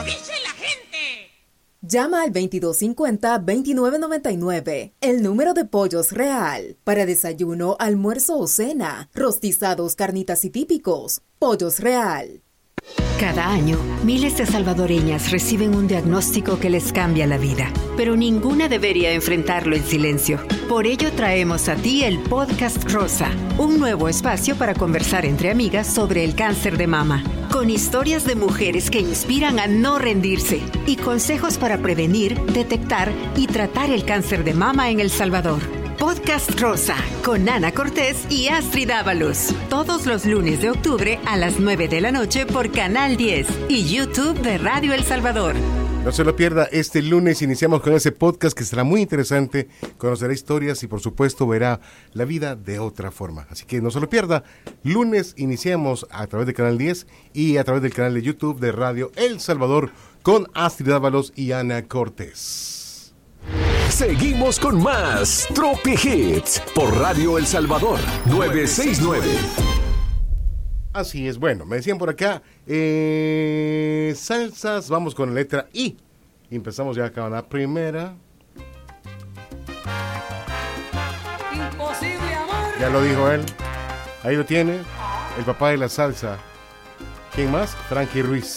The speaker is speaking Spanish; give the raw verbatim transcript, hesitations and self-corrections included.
dice la gente! Llama al veintidós cincuenta, veintinueve noventa y nueve, el número de Pollos Real. Para desayuno, almuerzo o cena, rostizados, carnitas y típicos. Pollos Real. Cada año, miles de salvadoreñas reciben un diagnóstico que les cambia la vida, pero ninguna debería enfrentarlo en silencio. Por ello traemos a ti el Podcast Rosa, un nuevo espacio para conversar entre amigas sobre el cáncer de mama, con historias de mujeres que inspiran a no rendirse y consejos para prevenir, detectar y tratar el cáncer de mama en El Salvador. Podcast Rosa, con Ana Cortés y Astrid Ábalos. Todos los lunes de octubre a las nueve de la noche por Canal diez y YouTube de Radio El Salvador. No se lo pierda, este lunes iniciamos con ese podcast que será muy interesante, conocerá historias y por supuesto verá la vida de otra forma. Así que no se lo pierda, lunes iniciamos a través de Canal diez y a través del canal de YouTube de Radio El Salvador con Astrid Ábalos y Ana Cortés. Seguimos con más Tropi Hits por Radio El Salvador novecientos sesenta y nueve. Así es, bueno, me decían por acá, eh, salsas, vamos con la letra I. Y empezamos ya con la primera. Imposible amor. Ya lo dijo él. Ahí lo tiene, el papá de la salsa. ¿Quién más? Frankie Ruiz.